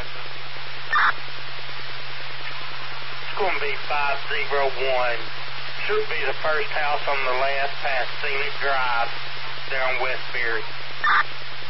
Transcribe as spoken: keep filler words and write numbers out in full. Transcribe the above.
Texas. It's going to be five zero one. Should be the first house on the left past Scenic Drive there on West Berry.